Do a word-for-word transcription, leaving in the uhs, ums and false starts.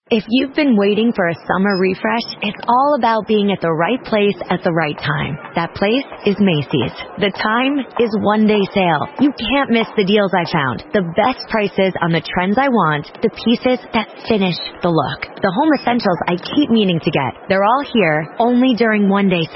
If you've been waiting for a summer refresh, it's all about being at the right place at the right time. That place is Macy's. The time is one day sale. You can't miss the deals I found. The best prices on the trends I want. The pieces that finish the look. The home essentials I keep meaning to get. They're all here only during one day